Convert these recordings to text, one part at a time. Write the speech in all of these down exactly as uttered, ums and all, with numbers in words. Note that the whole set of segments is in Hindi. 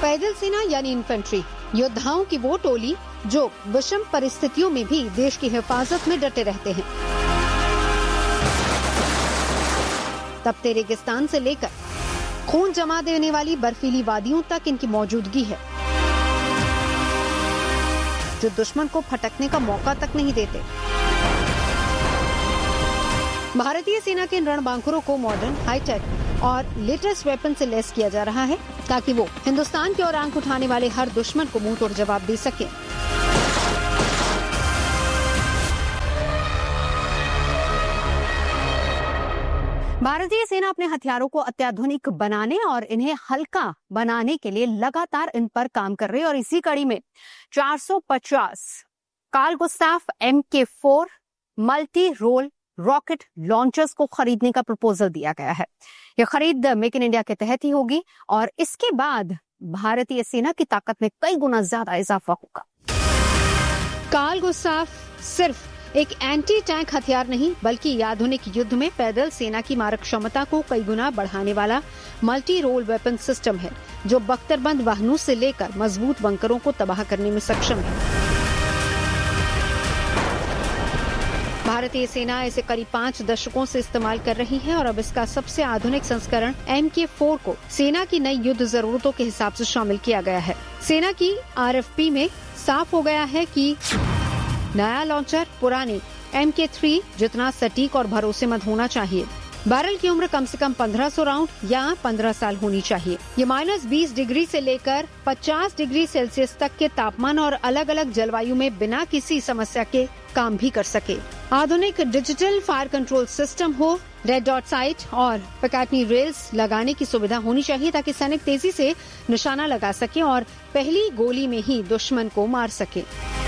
पैदल सेना यानी इन्फेंट्री, योद्धाओं की वो टोली जो विषम परिस्थितियों में भी देश की हिफाजत में डटे रहते हैं। तपते रेगिस्तान से लेकर खून जमा देने वाली बर्फीली वादियों तक इनकी मौजूदगी है, जो दुश्मन को फटकने का मौका तक नहीं देते। भारतीय सेना के रणबांकुरों को मॉडर्न, हाईटेक और लेटेस्ट वेपन से लैस किया जा रहा है ताकि वो हिंदुस्तान की ओर आंख उठाने वाले हर दुश्मन को मुंह तोड़ जवाब दे सके। भारतीय सेना अपने हथियारों को अत्याधुनिक बनाने और इन्हें हल्का बनाने के लिए लगातार इन पर काम कर रही है और इसी कड़ी में चार सौ पचास कार्ल गुस्ताफ एम के four multi role rocket launchers को खरीदने का प्रपोजल दिया गया है। यह खरीद मेक इन इंडिया के तहत ही होगी और इसके बाद भारतीय सेना की ताकत में कई गुना ज्यादा इजाफा होगा। कार्ल गुस्ताफ सिर्फ एक एंटी टैंक हथियार नहीं बल्कि आधुनिक युद्ध में पैदल सेना की मारक क्षमता को कई गुना बढ़ाने वाला मल्टी रोल वेपन सिस्टम है, जो बख्तरबंद वाहनों से लेकर मजबूत बंकरों को तबाह करने में सक्षम है। भारतीय सेना इसे करीब पाँच दशकों से इस्तेमाल कर रही है और अब इसका सबसे आधुनिक संस्करण एम के फोर को सेना की नई युद्ध जरूरतों के हिसाब से शामिल किया गया है। सेना की आर एफ पी में साफ हो गया है कि नया लॉन्चर पुराने एम के थ्री जितना सटीक और भरोसेमंद होना चाहिए। बैरल की उम्र कम से कम पंद्रह सौ राउंड या पंद्रह साल होनी चाहिए। ये माइनस बीस डिग्री से लेकर पचास डिग्री सेल्सियस तक के तापमान और अलग अलग जलवायु में बिना किसी समस्या के काम भी कर सके। आधुनिक डिजिटल फायर कंट्रोल सिस्टम हो, रेड डॉट साइट और पिकेटी रेल्स लगाने की सुविधा होनी चाहिए ताकि सैनिक तेजी से निशाना लगा सके और पहली गोली में ही दुश्मन को मार सके।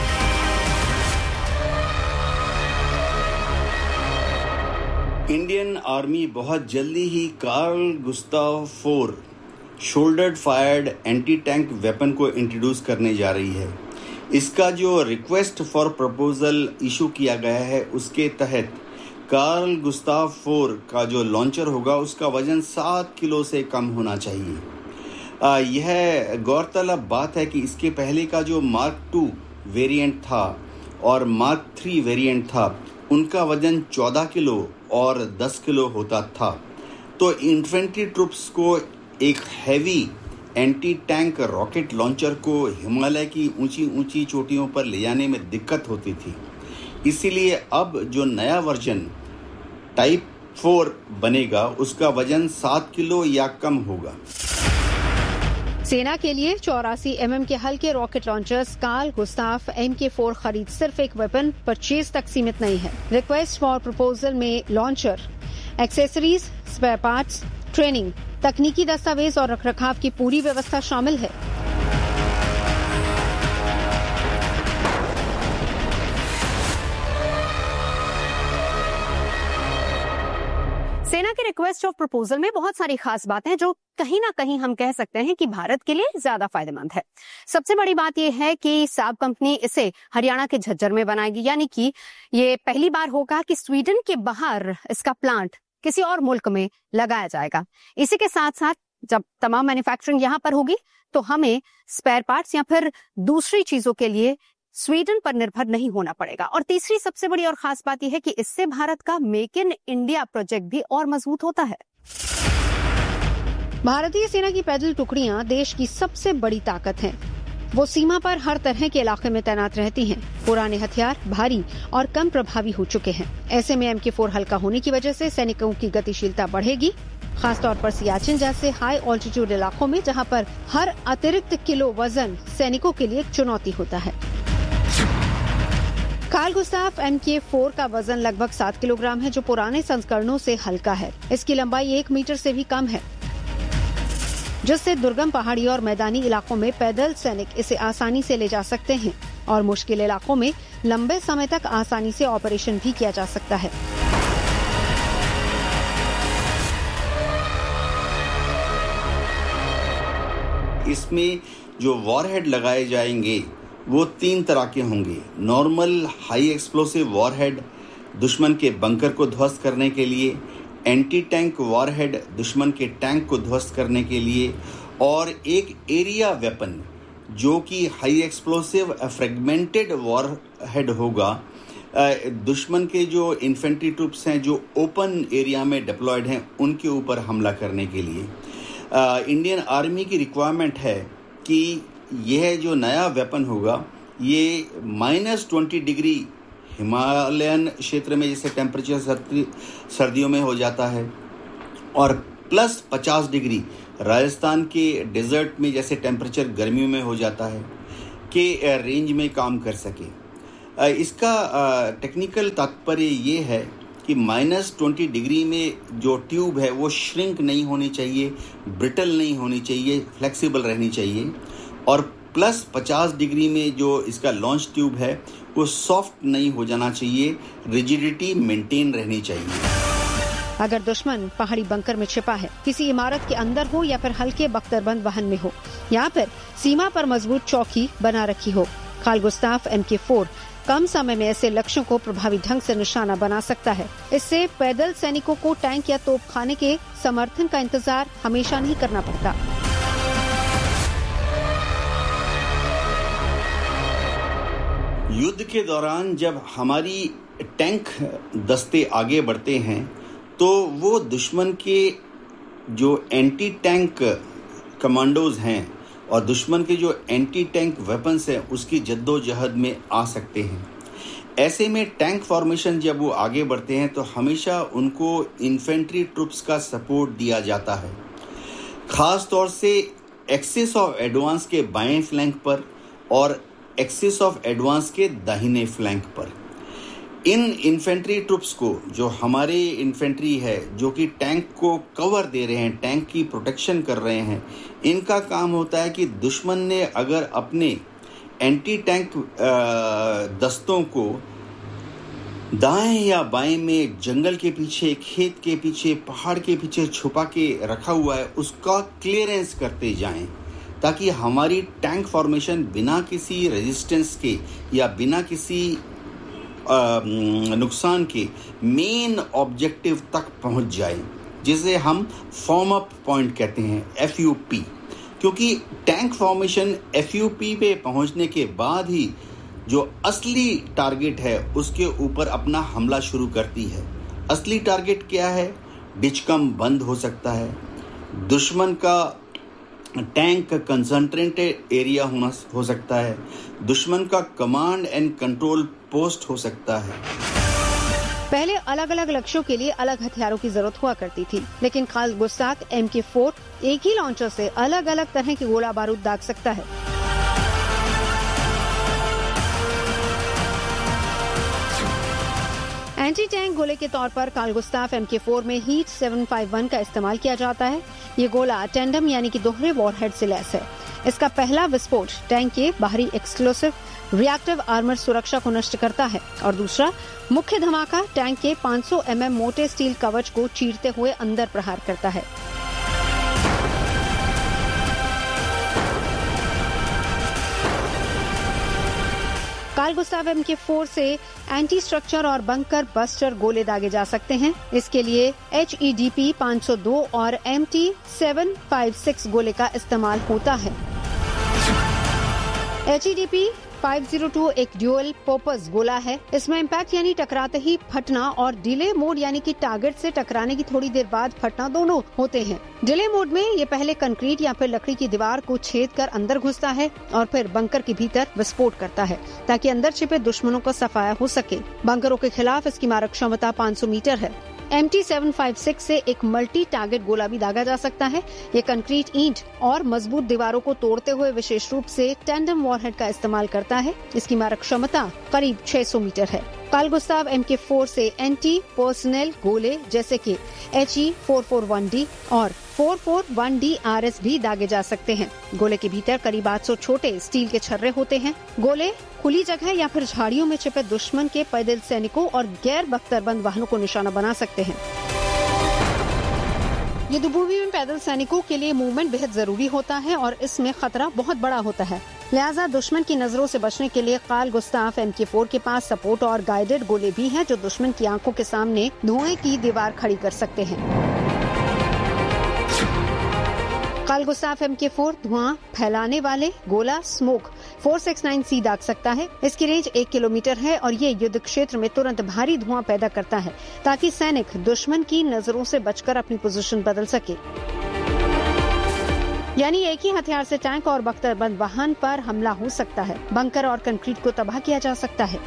इंडियन आर्मी बहुत जल्दी ही Karl Gustav four shoulder fired anti tank weapon को इंट्रोड्यूस करने जा रही है। इसका जो रिक्वेस्ट फॉर प्रपोजल इशू किया गया है उसके तहत कार्ल गुस्ताव फोर का जो लॉन्चर होगा उसका वजन सात किलो से कम होना चाहिए। आ, यह गौरतलब बात है कि इसके पहले का जो मार्क टू वेरिएंट था और मार्क थ्री वेरिएंट था उनका वजन चौदह किलो और दस किलो होता था। तो इन्फेंट्री ट्रुप्स को एक heavy anti tank rocket launcher को हिमालय की ऊंची ऊंची चोटियों पर ले जाने में दिक्कत होती थी। इसीलिए अब जो नया वर्जन टाइप फोर बनेगा उसका वजन सात किलो या कम होगा। सेना के लिए चौरासी एम एम के हल्के rocket launchers Carl Gustaf M के फोर खरीद सिर्फ एक वेपन परचेज तक सीमित नहीं है। रिक्वेस्ट फॉर प्रपोजल में launcher, accessories, spare parts, training, तकनीकी दस्तावेज और रखरखाव की पूरी व्यवस्था शामिल है। सेना के रिक्वेस्ट ऑफ प्रपोजल में बहुत सारी खास बातें हैं जो कहीं ना कहीं हम कह सकते हैं कि भारत के लिए ज्यादा फायदेमंद है। सबसे बड़ी बात यह है कि साब कंपनी इसे हरियाणा के झज्जर में बनाएगी, यानी कि ये पहली बार होगा कि स्वीडन के बाहर इसका प्लांट किसी और मुल्क में लगाया जाएगा। इसी के साथ साथ जब तमाम मैन्युफैक्चरिंग यहाँ पर होगी तो हमें स्पेयर पार्ट्स या फिर दूसरी चीजों के लिए स्वीडन पर निर्भर नहीं होना पड़ेगा। और तीसरी सबसे बड़ी और खास बात यह है कि इससे भारत का मेक इन इंडिया प्रोजेक्ट भी और मजबूत होता है। भारतीय सेना की पैदल टुकड़ियां देश की सबसे बड़ी ताकत हैं। वो सीमा पर हर तरह के इलाके में तैनात रहती हैं। पुराने हथियार भारी और कम प्रभावी हो चुके हैं। ऐसे में एम के फोर हल्का होने की वजह से सैनिकों की गतिशीलता बढ़ेगी, खासतौर पर सियाचिन जैसे हाई ऑल्टीट्यूड इलाकों में जहां पर हर अतिरिक्त किलो वजन सैनिकों के लिए एक चुनौती होता है। कार्ल गुस्ताफ एम के फोर का वजन लगभग सात किलोग्राम है, जो पुराने संस्करणों से हल्का है। इसकी लंबाई एक मीटर से भी कम है, जिससे दुर्गम पहाड़ी और मैदानी इलाकों में पैदल सैनिक इसे आसानी से ले जा सकते हैं और मुश्किल इलाकों में लंबे समय तक आसानी से ऑपरेशन भी किया जा सकता है। इसमें जो वॉरहेड लगाए जाएंगे वो तीन तरह के होंगे। नॉर्मल हाई एक्सप्लोसिव वॉरहेड दुश्मन के बंकर को ध्वस्त करने के लिए, एंटी टैंक वॉरहेड दुश्मन के टैंक को ध्वस्त करने के लिए और एक एरिया वेपन जो कि हाई एक्सप्लोसिव फ्रेगमेंटेड वॉरहेड होगा दुश्मन के जो इन्फेंट्री ट्रूप्स हैं जो ओपन एरिया में डिप्लॉयड हैं उनके ऊपर हमला करने के लिए। इंडियन आर्मी की रिक्वायरमेंट है कि यह जो नया वेपन होगा ये माइनस ट्वेंटी डिग्री हिमालयन क्षेत्र में जैसे टेम्परेचर सर्दी सर्दियों में हो जाता है और प्लस पचास डिग्री राजस्थान के डेजर्ट में जैसे टेम्परेचर गर्मियों में हो जाता है के रेंज में काम कर सके। इसका टेक्निकल तात्पर्य ये है कि माइनस ट्वेंटी डिग्री में जो ट्यूब है वो श्रिंक नहीं होनी चाहिए, ब्रिटल नहीं होनी चाहिए, फ्लेक्सिबल रहनी चाहिए और प्लस पचास डिग्री में जो इसका लॉन्च ट्यूब है वो सॉफ्ट नहीं हो जाना चाहिए, रिजिडिटी मेंटेन रहनी चाहिए। अगर दुश्मन पहाड़ी बंकर में छिपा है, किसी इमारत के अंदर हो या फिर हल्के बख्तरबंद वाहन में हो या फिर सीमा पर मजबूत चौकी बना रखी हो, कार्ल गुस्ताफ एम के फोर कम समय में ऐसे लक्ष्यों को प्रभावी ढंग से निशाना बना सकता है। इससे पैदल सैनिकों को टैंक या तोपखाने के समर्थन का इंतजार हमेशा नहीं करना पड़ता। युद्ध के दौरान जब हमारी टैंक दस्ते आगे बढ़ते हैं तो वो दुश्मन के जो एंटी टैंक कमांडोज हैं और दुश्मन के जो एंटी टैंक वेपन्स हैं उसकी जद्दोजहद में आ सकते हैं। ऐसे में टैंक फॉर्मेशन जब वो आगे बढ़ते हैं तो हमेशा उनको इन्फेंट्री ट्रूप्स का सपोर्ट दिया जाता है, ख़ास तौर से एक्सिस ऑफ एडवांस के बाएं फ्लैंक पर और एक्सिस ऑफ एडवांस के दाहिने फ्लैंक पर। इन इन्फेंट्री ट्रूप्स को जो हमारे इन्फेंट्री है जो कि टैंक को कवर दे रहे हैं, टैंक की प्रोटेक्शन कर रहे हैं, इनका काम होता है कि दुश्मन ने अगर अपने एंटी टैंक दस्तों को दाएं या बाएं में जंगल के पीछे, खेत के पीछे, पहाड़ के पीछे छुपा के रखा हुआ है उसका क्लियरेंस करते जाएं ताकि हमारी टैंक फॉर्मेशन बिना किसी रेजिस्टेंस के या बिना किसी नुकसान के मेन ऑब्जेक्टिव तक पहुंच जाए, जिसे हम फॉर्म अप पॉइंट कहते हैं, एफ यू पी। क्योंकि tank formation F U P पे पहुंचने के बाद ही जो असली टारगेट है उसके ऊपर अपना हमला शुरू करती है। असली टारगेट क्या है? डिचकम बंद हो सकता है, दुश्मन का टैंक कंसंट्रेटेड एरिया होना हो सकता है, दुश्मन का कमांड एंड कंट्रोल पोस्ट हो सकता है। पहले अलग अलग लक्ष्यों के लिए अलग हथियारों की जरूरत हुआ करती थी, लेकिन कार्ल गुस्ताफ एम के फोर एक ही लॉन्चर से अलग अलग तरह के गोला बारूद दाग सकता है। एंटी टैंक गोले के तौर पर कार्ल गुस्ताफ एम के फोर में हीट सेवन फाइव वन का इस्तेमाल किया जाता है। ये गोला टेंडम यानी कि दोहरे वॉरहेड से लैस है। इसका पहला विस्फोट टैंक के बाहरी एक्सप्लोसिव रिएक्टिव आर्मर सुरक्षा को नष्ट करता है और दूसरा मुख्य धमाका टैंक के पाँच सौ एम एम मोटे स्टील कवच को चीरते हुए अंदर प्रहार करता है। कार्ल गुस्ताफ एम के फोर से एंटी स्ट्रक्चर और बंकर बस्टर गोले दागे जा सकते हैं। इसके लिए एच ई डी पी पाँच सौ दो और M T seven five six गोले का इस्तेमाल होता है। H E D P five zero two एक ड्यूअल पर्पस गोला है। इसमें इम्पैक्ट यानी टकराते ही फटना और डिले मोड यानी कि टारगेट से टकराने की थोड़ी देर बाद फटना दोनों होते हैं। डिले मोड में ये पहले कंक्रीट या फिर लकड़ी की दीवार को छेद कर अंदर घुसता है और फिर बंकर के भीतर विस्फोट करता है ताकि अंदर छिपे दुश्मनों को सफाया हो सके। बंकरों के खिलाफ इसकी मारक क्षमता पाँच सौ मीटर है। M T seven five six से एक मल्टी टारगेट गोला भी दागा जा सकता है। ये कंक्रीट ईंट और मजबूत दीवारों को तोड़ते हुए विशेष रूप से टेंडम वॉरहेड का इस्तेमाल करता है। इसकी मारक क्षमता करीब छह सौ मीटर है। कार्ल गुस्ताफ एम के फोर से एंटी पर्सनल गोले जैसे कि H E four four one D और four four one D R S भी दागे जा सकते हैं। गोले के भीतर करीब आठ सौ छोटे स्टील के छर्रे होते हैं। गोले खुली जगह या फिर झाड़ियों में छिपे दुश्मन के पैदल सैनिकों और गैर बख्तरबंद वाहनों को निशाना बना सकते हैं। युद्धभूमि में पैदल सैनिकों के लिए मूवमेंट बेहद जरूरी होता है और इसमें खतरा बहुत बड़ा होता है। लिहाजा दुश्मन की नजरों से बचने के लिए कार्ल गुस्ताफ एम के फोर के पास सपोर्ट और गाइडेड गोले भी हैं जो दुश्मन की आंखों के सामने धुएं की दीवार खड़ी कर सकते हैं। कार्ल कार्ल गुस्ताफ एम के फोर धुआं फैलाने वाले गोला स्मोक फोर सिक्स नाइन सी दाग सकता है। इसकी रेंज एक किलोमीटर है और ये युद्ध क्षेत्र में तुरंत भारी धुआं पैदा करता है ताकि सैनिक दुश्मन की नजरों से बचकर अपनी पोजीशन बदल सके। यानी एक ही हथियार से टैंक और बख्तरबंद वाहन पर हमला हो सकता है, बंकर और कंक्रीट को तबाह किया जा सकता है।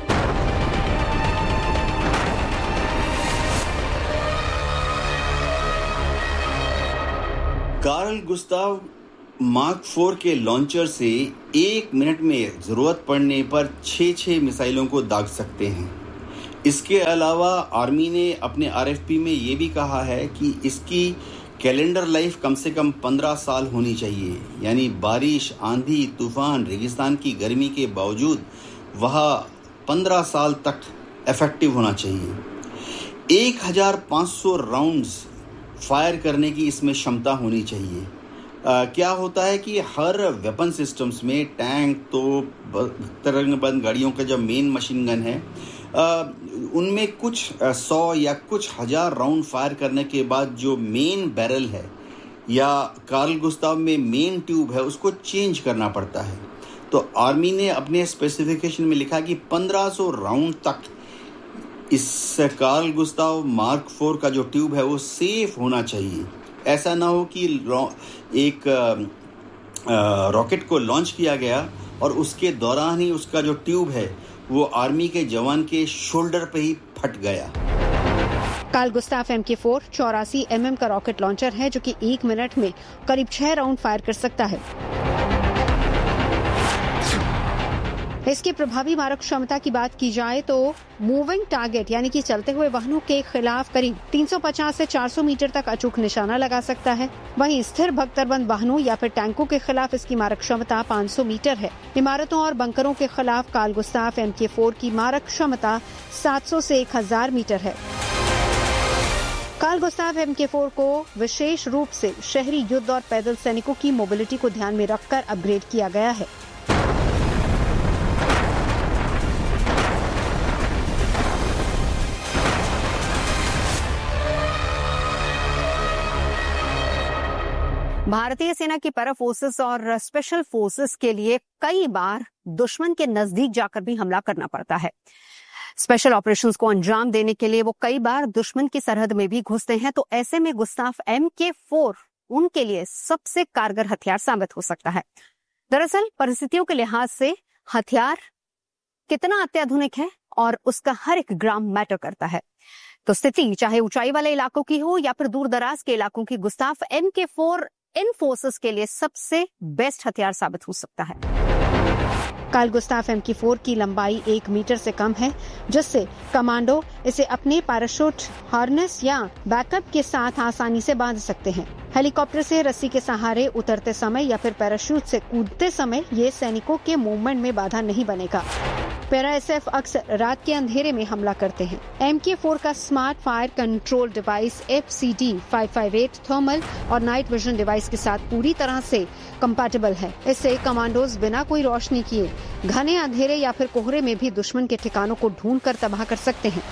कार्ल गुस्ताव मार्क फोर के लॉन्चर से एक मिनट में जरूरत पड़ने पर छह छह मिसाइलों को दाग सकते हैं। इसके अलावा आर्मी ने अपने आरएफपी में ये भी कहा है कि इसकी कैलेंडर लाइफ कम से कम पंद्रह साल होनी चाहिए, यानी बारिश, आंधी, तूफान, रेगिस्तान की गर्मी के बावजूद वह पंद्रह साल तक इफेक्टिव होना चाहिए। एक हज़ार पाँच सौ राउंड्स फायर करने की इसमें क्षमता होनी चाहिए। आ, क्या होता है कि हर वेपन सिस्टम्स में टैंक, तोप, तरंगबंद गाड़ियों का जो मेन मशीन गन है आ, उनमें कुछ आ, सौ या कुछ हजार राउंड फायर करने के बाद जो मेन बैरल है या कार्ल गुस्ताव में मेन ट्यूब है उसको चेंज करना पड़ता है। तो आर्मी ने अपने स्पेसिफिकेशन में लिखा कि पंद्रह सौ राउंड तक इस कार्ल गुस्ताव मार्क फोर का जो ट्यूब है वो सेफ होना चाहिए। ऐसा ना हो कि एक रॉकेट को लॉन्च किया गया और उसके दौरान ही उसका जो ट्यूब है वो आर्मी के जवान के शोल्डर पे ही फट गया। कार्ल गुस्ताव एम के फोर चौरासी एम एम का रॉकेट लॉन्चर है जो कि एक मिनट में करीब छह राउंड फायर कर सकता है। इसकी प्रभावी मारक क्षमता की बात की जाए तो मूविंग टारगेट यानी कि चलते हुए वाहनों के खिलाफ करीब तीन सौ पचास से चार सौ मीटर तक अचूक निशाना लगा सकता है। वहीं स्थिर बख्तरबंद वाहनों या फिर टैंकों के खिलाफ इसकी मारक क्षमता पाँच सौ मीटर है। इमारतों और बंकरों के खिलाफ कार्ल गुस्ताव एम के फोर की मारक क्षमता सात सौ से एक हज़ार मीटर है। कार्ल गुस्ताव एम के फोर को विशेष रूप से शहरी युद्ध और पैदल सैनिकों की मोबिलिटी को ध्यान में रखकर अपग्रेड किया गया है। भारतीय सेना की पैरा फोर्सेस और स्पेशल फोर्सेस के लिए कई बार दुश्मन के नजदीक जाकर भी हमला करना पड़ता है। स्पेशल ऑपरेशंस को अंजाम देने के लिए वो कई बार दुश्मन की सरहद में भी घुसते हैं। तो ऐसे में गुस्ताव एम के फोर उनके लिए सबसे कारगर हथियार साबित हो सकता है। दरअसल परिस्थितियों के लिहाज से हथियार कितना अत्याधुनिक है और उसका हर एक ग्राम मैटर करता है। तो स्थिति चाहे ऊंचाई वाले इलाकों की हो या फिर दूर दराज के इलाकों की, गुस्ताव एम के फोर इन फोर्सेस के लिए सबसे बेस्ट हथियार साबित हो सकता है। कार्ल गुस्ताव एम के फोर की लंबाई एक मीटर से कम है, जिससे कमांडो इसे अपने पैराशूट हार्नेस या बैकअप के साथ आसानी से बांध सकते हैं। हेलीकॉप्टर से रस्सी के सहारे उतरते समय या फिर पैराशूट से कूदते समय ये सैनिकों के मूवमेंट में बाधा नहीं बनेगा। पैरा एसएफ अक्सर रात के अंधेरे में हमला करते हैं। एम के फोर का smart fire control device F C D five five eight thermal और नाइट विजन डिवाइस के साथ पूरी तरह से कंपैटिबल है। इससे कमांडोज बिना कोई रोशनी किए घने अंधेरे या फिर कोहरे में भी दुश्मन के ठिकानों को ढूंढ कर तबाह कर सकते हैं।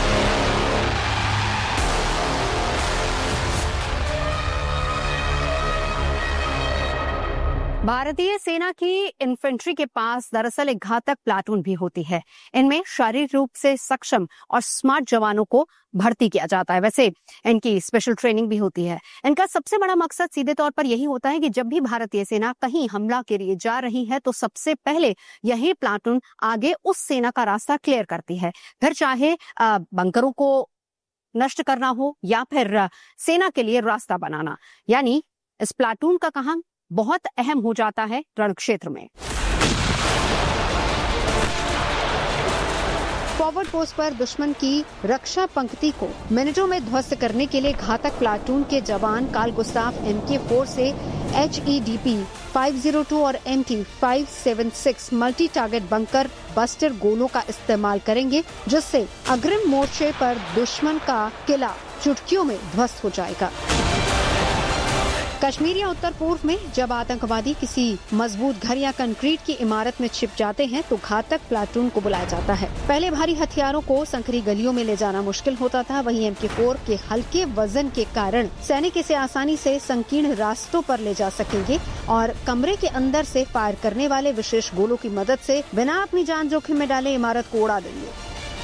भारतीय सेना की इन्फेंट्री के पास दरअसल एक घातक प्लाटून भी होती है। इनमें शारीरिक रूप से सक्षम और स्मार्ट जवानों को भर्ती किया जाता है। वैसे इनकी स्पेशल ट्रेनिंग भी होती है। इनका सबसे बड़ा मकसद सीधे तौर पर यही होता है कि जब भी भारतीय सेना कहीं हमला के लिए जा रही है तो सबसे पहले यही प्लाटून आगे उस सेना का रास्ता क्लियर करती है। फिर चाहे बंकरों को नष्ट करना हो या फिर सेना के लिए रास्ता बनाना, यानी इस प्लाटून का काम बहुत अहम हो जाता है रण क्षेत्र में। फॉरवर्ड पोस्ट पर दुश्मन की रक्षा पंक्ति को मिनटों में ध्वस्त करने के लिए घातक प्लाटून के जवान कार्ल गुस्ताव एम के फोर से H E D P five zero two और M T five seven six multi target bunker buster गोलों का इस्तेमाल करेंगे, जिससे अग्रिम मोर्चे पर दुश्मन का किला चुटकियों में ध्वस्त हो जाएगा। कश्मीर या उत्तर पूर्व में जब आतंकवादी किसी मजबूत घर या कंक्रीट की इमारत में छिप जाते हैं तो घातक प्लाटून को बुलाया जाता है। पहले भारी हथियारों को संकरी गलियों में ले जाना मुश्किल होता था, वहीं एम के फोर के हल्के वजन के कारण सैनिक इसे आसानी से संकीर्ण रास्तों पर ले जा सकेंगे और कमरे के अंदर से फायर करने वाले विशेष गोलों की मदद से बिना अपनी जान जोखिम में डाले इमारत को उड़ा देंगे।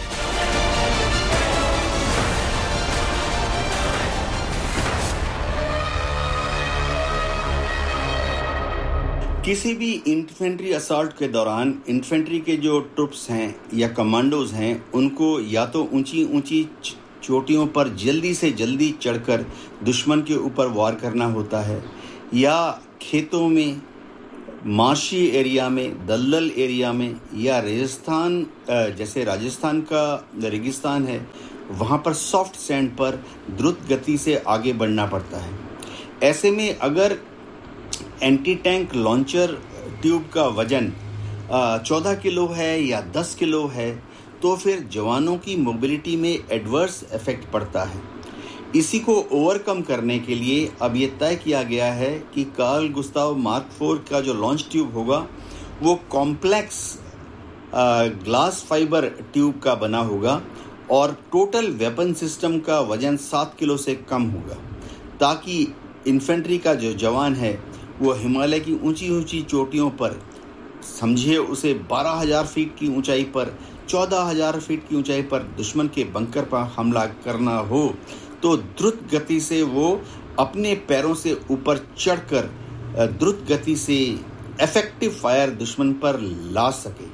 किसी भी इन्फेंट्री असॉल्ट के दौरान इन्फेंट्री के जो ट्रुप्स हैं या कमांडोज हैं उनको या तो ऊंची ऊंची चोटियों पर जल्दी से जल्दी चढ़कर दुश्मन के ऊपर वार करना होता है या खेतों में, मार्शी एरिया में, दलदल एरिया में या राजस्थान जैसे राजस्थान का रेगिस्तान है वहाँ पर सॉफ्ट सैंड पर द्रुत गति से आगे बढ़ना पड़ता है। ऐसे में अगर एंटी टैंक लॉन्चर ट्यूब का वजन चौदह किलो है या दस किलो है तो फिर जवानों की मोबिलिटी में एडवर्स इफेक्ट पड़ता है। इसी को ओवरकम करने के लिए अब ये तय किया गया है कि कार्ल गुस्ताव मार्क फोर का जो लॉन्च ट्यूब होगा वो कॉम्प्लेक्स ग्लास फाइबर ट्यूब का बना होगा और टोटल वेपन सिस्टम का वजन सात किलो से कम होगा, ताकि इन्फेंट्री का जो जवान है वो हिमालय की ऊंची ऊंची चोटियों पर, समझिए उसे बारह हज़ार फीट की ऊंचाई पर, चौदह हज़ार फीट की ऊंचाई पर दुश्मन के बंकर पर हमला करना हो तो द्रुत गति से वो अपने पैरों से ऊपर चढ़कर द्रुत गति से इफेक्टिव फायर दुश्मन पर ला सके।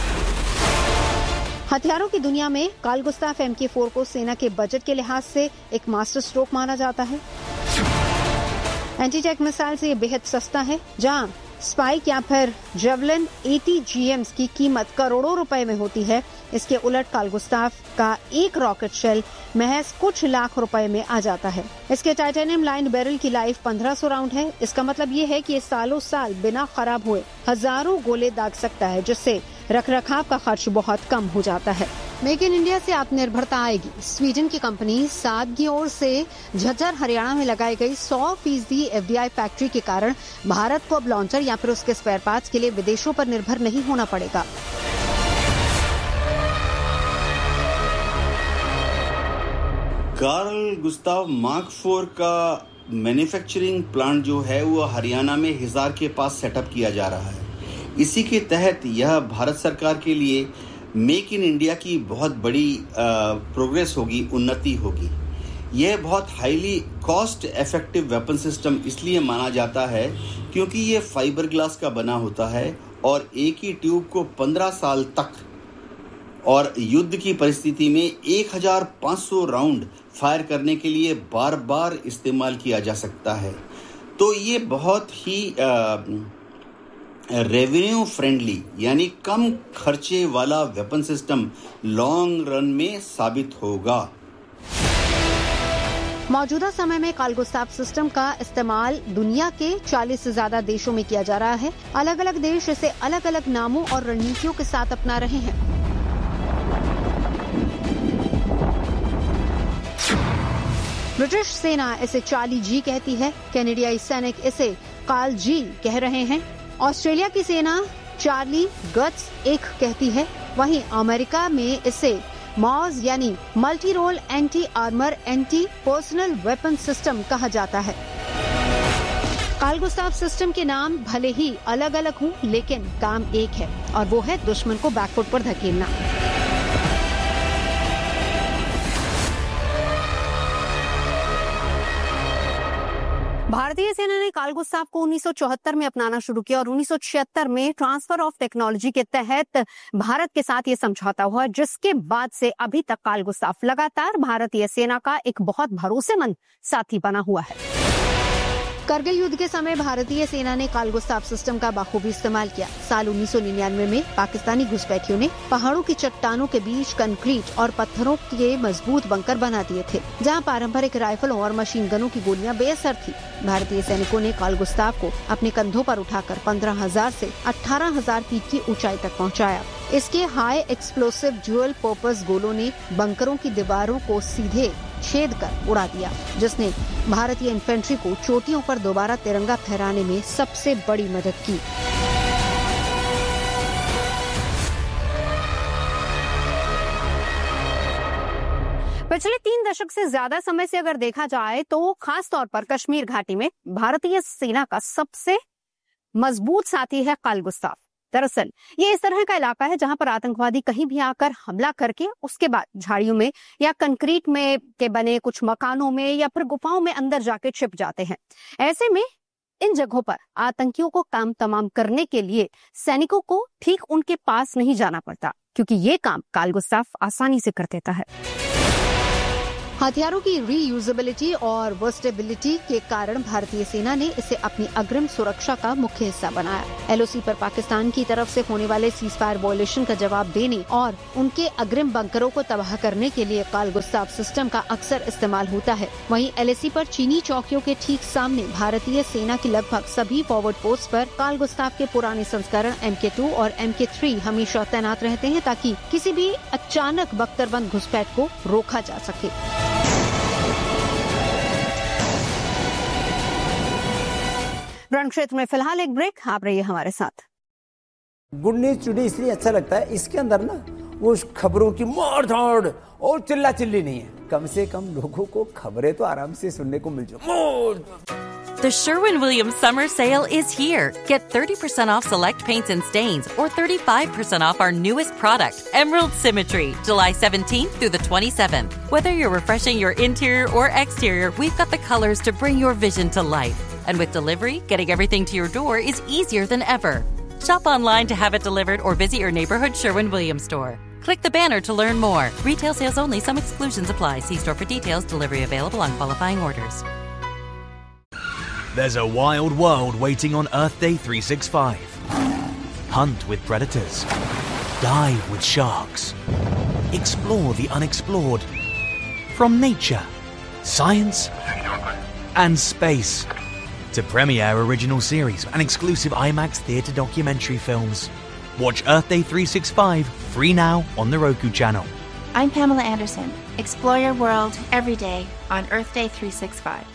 हथियारों की दुनिया में कार्ल गुस्ताव एम के फोर को सेना के बजट के लिहाज से एक मास्टर स्ट्रोक माना जाता है। एंटी टैंक मिसाइल से ये बेहद सस्ता है, जहां स्पाइक या फिर जेवलिन अस्सी जी एम की कीमत करोड़ों रुपए में होती है। इसके उलट कार्ल गुस्ताव का एक रॉकेट शेल महज कुछ लाख रुपए में आ जाता है। इसके टाइटेनियम लाइन बैरल की लाइफ पंद्रह सौ राउंड है। इसका मतलब ये है कि ये सालों साल बिना खराब हुए हजारों गोले दाग सकता है, जिससे रखरखाव का खर्च बहुत कम हो जाता है। मेक इन इंडिया से आत्मनिर्भरता आएगी। स्वीडन की कंपनी साद की ओर से झज्जर हरियाणा में लगाई गई सौ फीसदी एफ डी आई फैक्ट्री के कारण भारत को अब लॉन्चर या फिर उसके स्पेयर पार्ट्स के लिए विदेशों पर निर्भर नहीं होना पड़ेगा। कार्ल गुस्ताव मार्क फोर का मैन्युफैक्चरिंग प्लांट जो है वो हरियाणा में हिसार के पास सेटअप किया जा रहा है। इसी के तहत यह भारत सरकार के लिए मेक इन इंडिया की बहुत बड़ी प्रोग्रेस होगी, उन्नति होगी। यह बहुत highly cost effective weapon system इसलिए माना जाता है क्योंकि ये फाइबर ग्लास का बना होता है और एक ही ट्यूब को पंद्रह साल तक और युद्ध की परिस्थिति में एक हज़ार पाँच सौ राउंड फायर करने के लिए बार बार इस्तेमाल किया जा सकता है। तो ये बहुत ही रेवेन्यू फ्रेंडली यानी कम खर्चे वाला वेपन सिस्टम लॉन्ग रन में साबित होगा। मौजूदा समय में कार्ल गुस्ताव सिस्टम का इस्तेमाल दुनिया के चालीस से ज्यादा देशों में किया जा रहा है। अलग अलग देश इसे अलग अलग नामों और रणनीतियों के साथ अपना रहे हैं। ब्रिटिश सेना इसे चार्ली जी कहती है, कैनेडियाई सैनिक इसे कार्ल जी कह रहे हैं, ऑस्ट्रेलिया की सेना चार्ली गट्स एक कहती है, वहीं अमेरिका में इसे मॉज यानी multi role anti armour anti personal weapon system कहा जाता है। कार्ल गुस्ताव सिस्टम के नाम भले ही अलग अलग हों, लेकिन काम एक है और वो है दुश्मन को बैकफुट पर धकेलना। भारतीय सेना ने कार्ल गुस्ताव को उन्नीस सौ चौहत्तर में अपनाना शुरू किया और उन्नीस सौ छिहत्तर में ट्रांसफर ऑफ टेक्नोलॉजी के तहत भारत के साथ ये समझौता हुआ, जिसके बाद से अभी तक कार्ल गुस्ताव लगातार भारतीय सेना का एक बहुत भरोसेमंद साथी बना हुआ है। करगिल युद्ध के समय भारतीय सेना ने कार्ल गुस्ताव सिस्टम का बाखूबी इस्तेमाल किया। साल उन्नीस सौ निन्यानवे में पाकिस्तानी घुसपैठियों ने पहाड़ों की चट्टानों के बीच कंक्रीट और पत्थरों के मजबूत बंकर बना दिए थे, जहां पारंपरिक राइफलों और मशीन गनों की गोलियां बेअसर थी। भारतीय सैनिकों ने कार्ल गुस्ताव को अपने कंधों पर उठाकर पंद्रह हज़ार से अठारह हज़ार फीट की ऊंचाई तक पहुंचाया। इसके हाई एक्सप्लोसिव ड्यूअल पर्पस गोलों ने बंकरों की दीवारों को सीधे छेद कर उड़ा दिया, जिसने भारतीय इन्फेंट्री को चोटियों पर दोबारा तिरंगा फहराने में सबसे बड़ी मदद की। पिछले तीन दशक से ज्यादा समय से अगर देखा जाए तो खास तौर पर कश्मीर घाटी में भारतीय सेना का सबसे मजबूत साथी है काल गुस्ताफ। दरअसल ये इस तरह का इलाका है जहां पर आतंकवादी कहीं भी आकर हमला करके उसके बाद झाड़ियों में या कंक्रीट में के बने कुछ मकानों में या फिर गुफाओं में अंदर जाके छिप जाते हैं। ऐसे में इन जगहों पर आतंकियों को काम तमाम करने के लिए सैनिकों को ठीक उनके पास नहीं जाना पड़ता, क्योंकि ये काम काल गुस्ताफ आसानी से कर देता है। हथियारों की रीयूजेबिलिटी और वर्सेटिलिटी के कारण भारतीय सेना ने इसे अपनी अग्रिम सुरक्षा का मुख्य हिस्सा बनाया। एलओसी पर पाकिस्तान की तरफ से होने वाले सीजफायर वायलेशन का जवाब देने और उनके अग्रिम बंकरों को तबाह करने के लिए काल गुस्ताफ सिस्टम का अक्सर इस्तेमाल होता है। वहीं एलएसी पर चीनी चौकियों के ठीक सामने भारतीय सेना की लगभग सभी फॉरवर्ड पोस्ट पर काल गुस्ताफ के पुराने संस्करण एम के टू और एम के थ्री हमेशा तैनात रहते हैं, ताकि किसी भी अचानक बख्तरबंद घुसपैठ को रोका जा सके। रण क्षेत्र में फिलहाल एक ब्रेक, आप रहिए हमारे साथ। गुड न्यूज टुडे इसलिए अच्छा लगता है, इसके अंदर ना वो खबरों की मार धाड़ और चिल्ला चिल्ली नहीं है। कम से कम लोगों को खबरें तो आराम से सुनने को मिल जाए। The Sherwin-Williams Summer Sale is here. Get thirty percent off select paints and stains or thirty-five percent off our newest product, Emerald Symmetry, July seventeenth through the twenty-seventh. Whether you're refreshing your interior or exterior, we've got the colors to bring your vision to life. And with delivery, getting everything to your door is easier than ever. Shop online to have it delivered or visit your neighborhood Sherwin-Williams store. Click the banner to learn more. Retail sales only. Some exclusions apply. See store for details. Delivery available on qualifying orders. There's a wild world waiting on Earth Day three sixty-five. Hunt with predators. Dive with sharks. Explore the unexplored. From nature, science, and space. To premiere original series and exclusive IMAX theatre documentary films. Watch Earth Day three sixty-five free now on the Roku channel. I'm Pamela Anderson. Explore your world every day on Earth Day three sixty-five.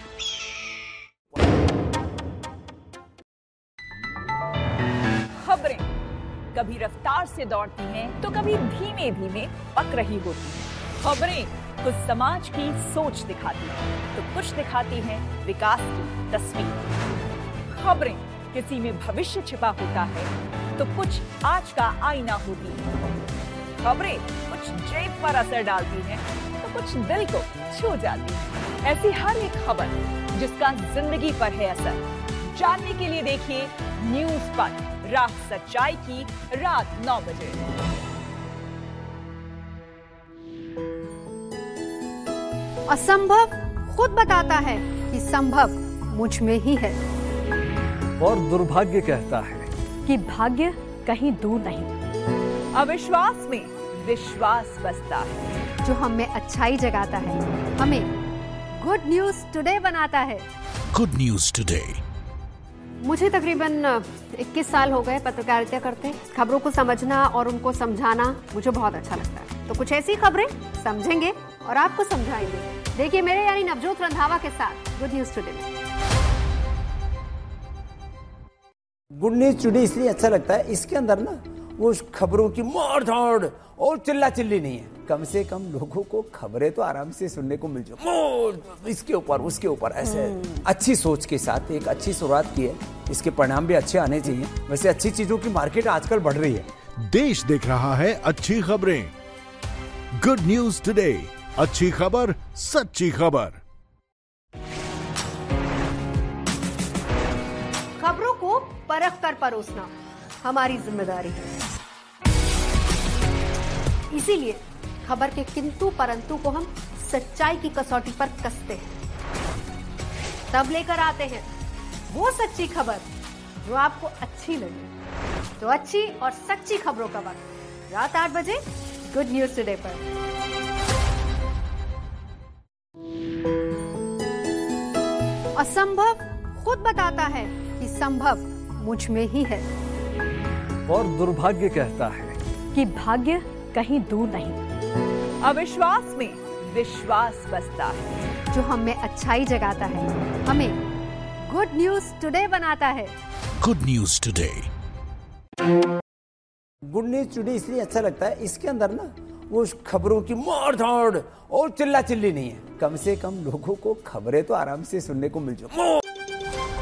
खबरें कभी रफ्तार से दौड़ती हैं तो कभी धीमे धीमे पक रही होती हैं। खबरें कुछ समाज की सोच दिखाती हैं तो कुछ दिखाती हैं विकास की तस्वीर। खबरें किसी में भविष्य छिपा होता है तो कुछ आज का आईना होती है। खबरें कुछ जेब पर असर डालती हैं तो कुछ दिल को छू जाती है। ऐसी हर एक खबर जिसका जिंदगी पर है असर, जानने के लिए देखिए न्यूज पर रात सच्चाई की रात नौ बजे। असंभव खुद बताता है कि संभव मुझ में ही है, और दुर्भाग्य कहता है कि भाग्य कहीं दूर नहीं। अविश्वास में विश्वास बसता है, जो हम में अच्छाई जगाता है, हमें गुड न्यूज टुडे बनाता है। Good News Today. मुझे तकरीबन इक्कीस साल हो गए पत्रकारिता करते। खबरों को समझना और उनको समझाना मुझे बहुत अच्छा लगता है। तो कुछ ऐसी खबरें समझेंगे और आपको समझाएंगे। देखिए मेरे यानी नवजोत रंधावा के साथ good news today. Good news today इसलिए अच्छा लगता है, इसके अंदर ना वो खबरों की मार धाड़ और चिल्ला चिल्ली नहीं है। कम से कम लोगों को खबरें तो आराम से सुनने को मिल जाए। इसके ऊपर उसके ऊपर ऐसे अच्छी सोच के साथ एक अच्छी शुरुआत की है, इसके परिणाम भी अच्छे आने चाहिए। वैसे अच्छी चीजों की मार्केट आजकल बढ़ रही है। देश देख रहा है अच्छी खबरें। गुड न्यूज टुडे, अच्छी खबर सच्ची खबर। खबरों को परख कर परोसना हमारी जिम्मेदारी है। इसीलिए खबर के किंतु परंतु को हम सच्चाई की कसौटी पर कसते हैं, तब लेकर आते हैं वो सच्ची खबर जो आपको अच्छी लगे। तो अच्छी और सच्ची खबरों का वक्त रात आठ बजे गुड न्यूज टुडे पर। असंभव खुद बताता है कि संभव मुझ में ही है, और दुर्भाग्य कहता है कि भाग्य कहीं दूर नहीं। अविश्वास में विश्वास बसता है, जो हम में अच्छाई जगाता है, हमें गुड न्यूज टुडे बनाता है। Good news today. Good news today इसलिए अच्छा लगता है, इसके अंदर ना वो खबरों की मार धाड़ और चिल्ला चिल्ली नहीं है। कम से कम लोगों को खबरें तो आराम से सुनने को मिल जाए।